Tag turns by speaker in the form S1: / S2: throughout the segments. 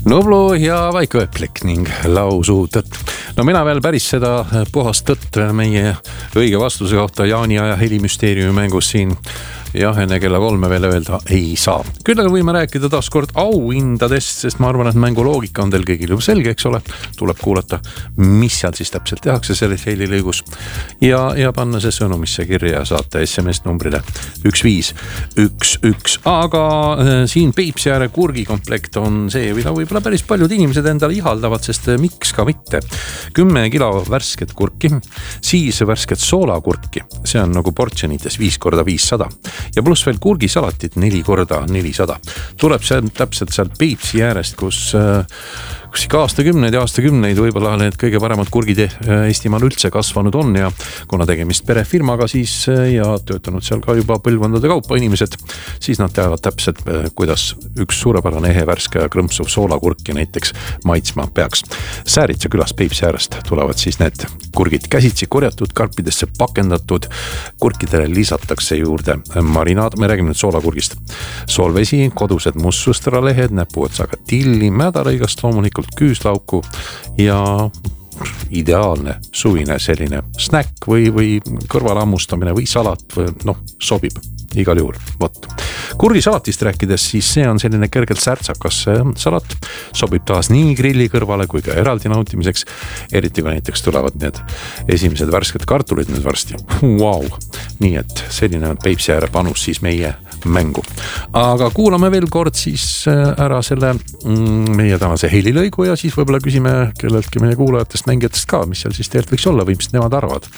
S1: Nublu ja Vaiko Eplik ning lausu tõtt. No mina veel päris seda puhast tõtt meie õige vastuse kohta Jaani aja helimüsteeriumi mängus siin enne kella 3 veel öelda ei saa. Küll aga võime rääkida taas kord auhindadest, sest ma arvan, et mängu loogika on teil kõigil juba selge, eks ole. Tuleb kuulata, mis seal siis täpselt tehakse selles helilõigus ja panna see sõnumisse kirja ja saata SMS numbrile 1511. Aga siin Peipsiääre kurgikomplekt on see, mida võib-olla päris paljud inimesed endale ihaldavad, sest miks ka mitte. 10 kilo värsket kurki, siis värsket soolakurki, see on nagu portsjonites 5x500 ja pluss veel kurgisalatit 4x400. Tuleb see täpselt sealt Peipsi äärest, kus ikka aastakümneid võib-olla need kõige paremad kurgid Eestimaal üldse kasvanud on ja kuna tegemist perefirmaga siis ja töötanud seal ka juba põlvkondade kaupa inimesed, siis nad teavad täpselt, kuidas üks suurepärane ehe värske ja krõmpsuv soolakurki näiteks maitsma peaks. Sääritsa külas Peipsi äärest tulevad siis need kurgid käsitsi korjatud, karpidesse pakendatud, kurkidele lisatakse juurde marinaad, me räägime nüüd soolakurgist, soolvesi, kodused mustsustralehed, näpuotsaga tilli, mädarõigast loomulikult küüslauku ja ideaalne suvine selline snäkk või kõrvale ammustamine või salat või sobib igal juhul. Kurgisalatist rääkides, siis see on selline kergelt särtsakas salat, sobib taas nii grilli kõrvale kui ka eraldi nautimiseks, eriti kui näiteks tulevad need esimesed värsked kartulid nüüd varsti. Wow. Nii et selline on Peipsi ääre panus siis meie mängu. Aga kuulame veel kord siis ära selle meie tänase helilõigu ja siis võib-olla küsime kelleltki meie kuulajatest, mängijatest ka, mis seal siis tegelikult võiks olla või mis nemad arvavad.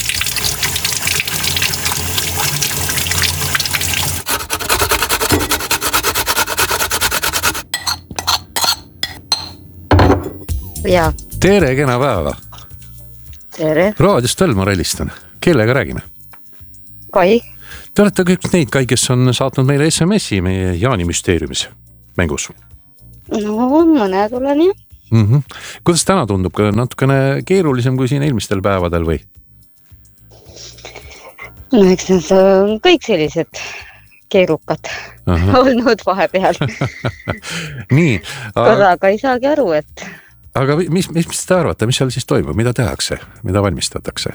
S2: Ja.
S1: Tere, kena päeva.
S2: Tere.
S1: Raadiost veel ma relistan. Kellega räägime?
S2: Kai.
S1: Te olete kõik neid Kai, kes on saatnud meile SMS-i meie Jaani müsteeriumis mängus.
S2: No, mõned olen jah.
S1: Kuidas täna tundub? Natukene keerulisem kui siin eelmistel päevadel või?
S2: No, eks need on kõik sellised keerukad olnud vahepeal.
S1: Nii.
S2: Korraga ei saagi aru, et...
S1: Aga mis te arvate, mis seal siis toimub? Mida tehakse? Mida valmistatakse?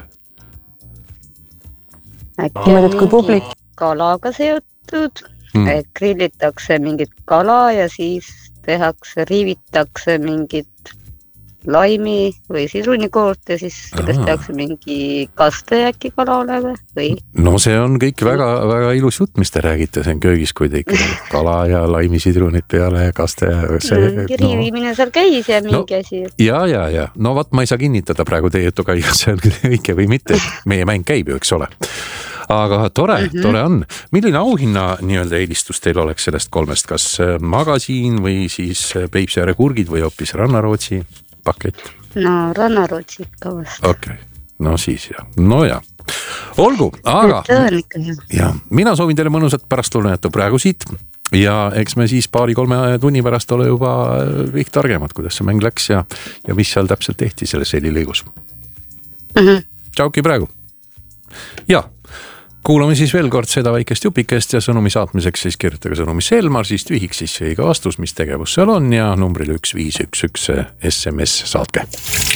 S2: Äkki on kui publik kalaga seotud, et grillitakse mingit kala ja siis riivitakse mingit laimi või sidrunikoort ja siis tehakse mingi kaste äkki kalale või?
S1: No see on kõik väga, väga ilus jutt, mis te räägite sen köögis, kui te ikka kala ja laimisidrunid peale ja kaste.
S2: Riivimine seal käis ja mingi asi.
S1: Ja. No ma ei saa kinnitada praegu teie jutu Kai, see on õige või mitte. Meie mäng käib ju, eks ole. Aga tore on. Milline auhinna nii-öelda eelistus teil oleks sellest 3, kas magasiin või siis Peipsi ääre kurgid või hoopis Rannarootsi pakett?
S2: No Rannarootsi ikka vast.
S1: Okei, no siis ja. No ja. Olgu, aga ja, mina soovin teile mõnusat pärastlõunat praegu siit ja eks me siis 2-3 tunni pärast ole juba kõik targemad, kuidas see mäng läks ja mis seal täpselt tehti selles helilõigus. Tšauki praegu. Ja, kuulame siis veel kord seda väikest jupikest ja sõnumi saatmiseks siis kirjutage sõnumisse Elmar, siis tühiks siis õige vastus, mis tegevus seal on ja numbril 1511 SMS saatke.